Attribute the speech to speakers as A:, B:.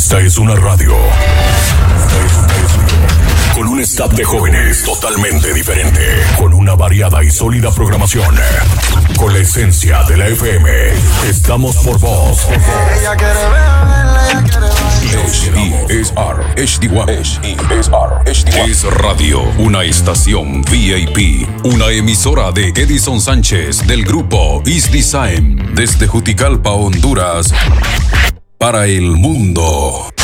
A: Esta es una radio. Con un staff de jóvenes totalmente diferente. Con una variada y sólida programación. Con la esencia de la FM. Estamos por vos.
B: Ella quiere beber, ella quiere bailar.
C: HESR Es Radio, una estación VIP, una emisora de Edison Sánchez del grupo East Design, desde Juticalpa, Honduras, para el mundo.